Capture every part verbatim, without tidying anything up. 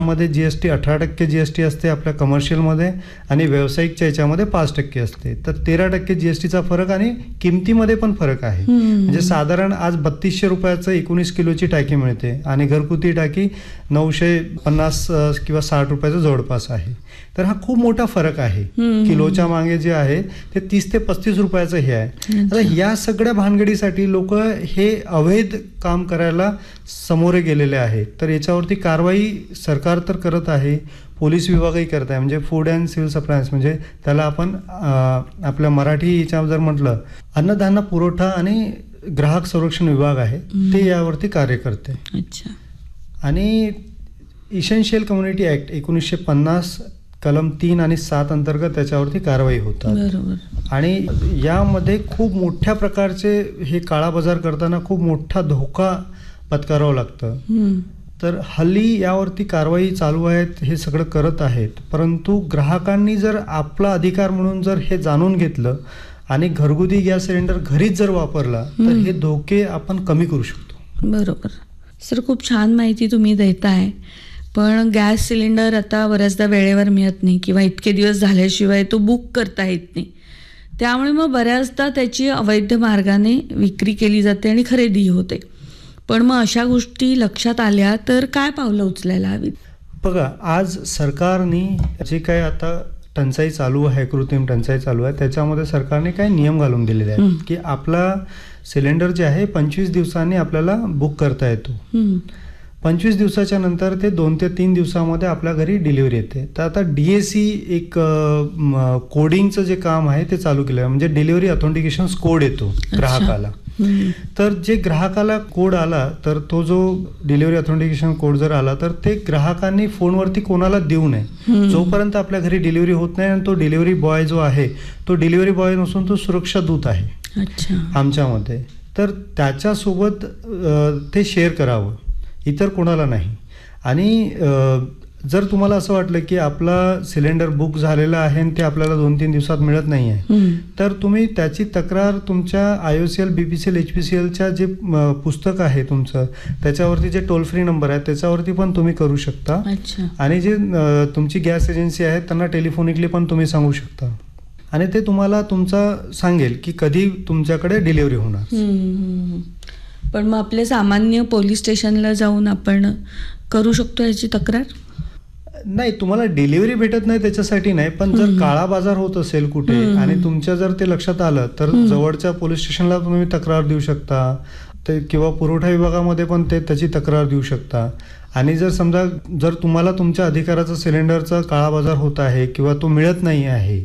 मध्ये जीएसटी अठरा टक्के जीएसटी असते आपल्या कमर्शियलमध्ये आणि व्यावसायिकच्या याच्यामध्ये पाच टक्के असते. तर तेरा टक्के जीएसटीचा फरक आणि किमतीमध्ये पण फरक आहे. म्हणजे साधारण आज बत्तीसशे रुपयाचं एकोणीस किलोची टाकी मिळते आणि घरगुती टाकी नऊशे पन्नास किंवा साठ रुपयाचं जवळपास आहे. तर हा खूप मोठा फरक आहे. किलोच्या मागे जे आहे ते तीस ते पस्तीस रुपयाचं हे आहे. आता या सगळ्या भानगडीसाठी लोक हे अवैध काम करायला समोरे गेलेले आहेत. तर याच्यावरती कारवाई सरकार तर करत आहे, पोलीस विभागही करत आहे. म्हणजे फूड अँड सिव्हिल सप्लायन्स म्हणजे त्याला आपण आपल्या मराठी याच्या जर म्हटलं अन्नधान्य पुरवठा आणि ग्राहक संरक्षण विभाग आहे ते यावरती कार्य करते. अच्छा. आणि इसेन्शियल कम्युनिटी ऍक्ट एकोणीसशे पन्नास कलम तीन आणि सात अंतर्गत त्याच्यावरती कारवाई होतात. बरोबर. आणि यामध्ये खूप मोठ्या प्रकारचे हे काळा बाजार करताना खूप मोठा धोका पत्करावं लागतं. तर हल्ली यावरती कारवाई चालू आहेत, हे सगळं करत आहेत. परंतु ग्राहकांनी जर आपला अधिकार म्हणून जर हे जाणून घेतलं आणि घरगुती गॅस सिलेंडर घरीच जर वापरला तर हे धोके आपण कमी करू शकतो. बरोबर. सर, खूप छान माहिती तुम्ही देताय. पण गॅस सिलेंडर आता बऱ्याचदा वेळेवर मिळत नाही किंवा इतके दिवस झाल्याशिवाय तो बुक करता येत नाही. त्यामुळे मग बऱ्याचदा त्याची अवैध मार्गाने विक्री केली जाते आणि खरेदी होते. पण मग अशा गोष्टी लक्षात आल्या तर काय पावलं उचलायला हवीत? बघा, आज सरकारने जे काय आता टंचाई चालू आहे, कृत्रिम टंचाई चालू आहे, त्याच्यामध्ये सरकारने काही नियम घालून दिलेले आहेत की आपला सिलेंडर जे आहे पंचवीस दिवसांनी आपल्याला बुक करता येतो. पंचवीस दिवसाच्या नंतर ते दोन ते तीन दिवसामध्ये आपल्या घरी डिलिव्हरी येते. तर आता डीएसी एक कोडिंगचं जे काम आहे ते चालू केलं आहे. म्हणजे डिलिव्हरी ऑथेंटिकेशन कोड येतो ग्राहकाला. तर जे ग्राहकाला कोड आला तर तो जो डिलिव्हरी ऑथेंटिकेशन कोड जर आला तर ते ग्राहकांनी फोनवरती कोणाला देऊ नये जोपर्यंत आपल्या घरी डिलिव्हरी होत नाही. आणि तो डिलिव्हरी बॉय जो आहे तो डिलिव्हरी बॉय नसून तो सुरक्षा दूत आहे आमच्यामध्ये. तर त्याच्यासोबत ते शेअर करावं, इतर कोणाला नाही. आणि जर तुम्हाला असं वाटलं की आपला सिलेंडर बुक झालेला आहे आणि ते आपल्याला दोन तीन दिवसात मिळत नाही आहे तर तुम्ही त्याची तक्रार तुमच्या I O C L, B P C L, H P C एलच्या जे पुस्तक आहे तुमचं त्याच्यावरती जे टोल फ्री नंबर आहे त्याच्यावरती पण तुम्ही करू शकता. आणि जे तुमची गॅस एजन्सी आहे त्यांना टेलिफोनिकली पण तुम्ही सांगू शकता आणि ते तुम्हाला तुमचा सांगेल की कधी तुमच्याकडे डिलिव्हरी होणार. पण मग आपल्या सामान्य पोलीस स्टेशनला जाऊन आपण करू शकतो याची तक्रार? नाही, तुम्हाला डिलिव्हरी भेटत नाही त्याच्यासाठी नाही, पण जर काळा बाजार होत असेल कुठे आणि तुमच्या जर ते लक्षात आलं तर जवळच्या पोलीस स्टेशनला तुम्ही तक्रार देऊ शकता ते किंवा पुरवठा विभागामध्ये पण ते त्याची तक्रार देऊ शकता. आणि जर समजा जर तुम्हाला तुमच्या अधिकाराचा सिलेंडरचा काळा बाजार होत आहे किंवा तो मिळत नाही आहे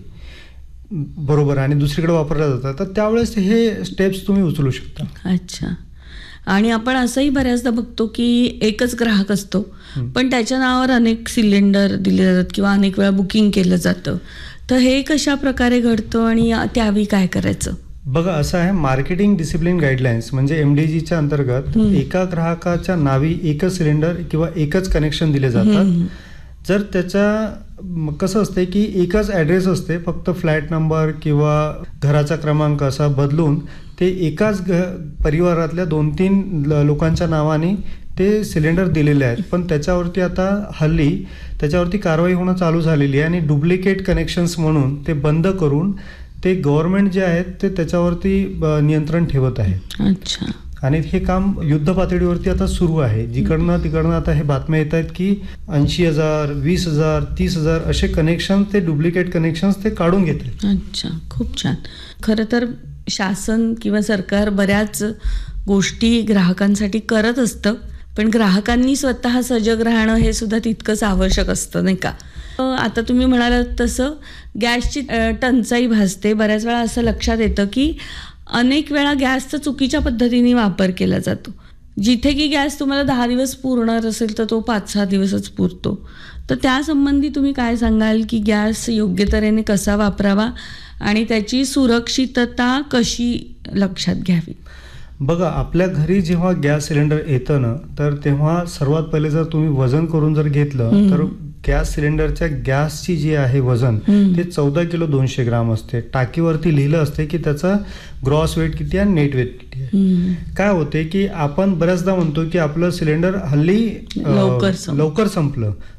बरोबर आणि दुसरीकडे वापरला जातं तर त्यावेळेस हे स्टेप्स तुम्ही उचलू शकता. अच्छा. आणि आपण असंही बऱ्याचदा बघतो की एकच ग्राहक असतो पण त्याच्या नावावर अनेक सिलेंडर दिले जातात किंवा अनेक वेळा बुकिंग केलं जातं. तर हे कशा प्रकारे घडतं आणि त्यावेळी काय करायचं? बघा, असं आहे, मार्केटिंग डिसिप्लिन गाईडलाईन्स म्हणजे एम डी जीच्या अंतर्गत एका ग्राहकाच्या नावी एकच सिलेंडर किंवा एकच कनेक्शन दिले जातात. जर त्याच्या कसं असते की एकच ॲड्रेस असते, फक्त फ्लॅट नंबर किंवा घराचा क्रमांक असा बदलून ते एकाच घ परिवारातल्या दोन तीन लोकांच्या नावाने ते सिलेंडर दिलेले आहेत. पण त्याच्यावरती आता हल्ली त्याच्यावरती कारवाई होणं चालू झालेली आहे आणि डुप्लिकेट कनेक्शन्स म्हणून ते बंद करून ते गव्हर्नमेंट जे आहेत ते त्याच्यावरती नियंत्रण ठेवत आहे. अच्छा. आणि हे काम युद्ध पातळीवरती आता सुरू आहे. जिकडनं तिकडनं आता हे बातम्या येत आहेत की ऐंशी हजार वीस हजार तीस हजार असे कनेक्शन ते डुप्लिकेट कनेक्शन्स ते काढून घेत आहेत. अच्छा, खूप छान. खरं तर शासन किंवा सरकार बऱ्याच गोष्टी ग्राहकांसाठी करत असतं पण ग्राहकांनी स्वतः सजग राहणं हे सुद्धा तितकंच आवश्यक असतं, नाही का? आता तुम्ही म्हणालात तसं गॅसची टंचाई भासते. बऱ्याच वेळा असं लक्षात येतं की अनेक वेळा गॅसचा चुकीच्या पद्धतीने वापर केला जातो. जिथे की गॅस तुम्हाला दहा दिवस पुरणार असेल तर तो पाच सहा दिवसच पुरतो. तर त्यासंबंधी तुम्ही काय सांगाल की गॅस योग्य तऱ्हेने कसा वापरावा आणि त्याची सुरक्षितता कशी लक्षात घ्यावी? बघा, आपल्या घरी जेव्हा गॅस सिलेंडर येतं ना तर तेव्हा सर्वात पहिले जर तुम्ही वजन करून जर घेतलं तर गॅस सिलेंडरच्या गॅसची जी आहे वजन ते चौदा किलो दोनशे ग्राम असते. टाकीवरती लिहिलं असते की त्याचा ग्रॉस वेट किती आहे, नेट वेट किती आहे. काय होते की आपण बऱ्याचदा म्हणतो की आपलं सिलेंडर हल्ली लवकर संपलं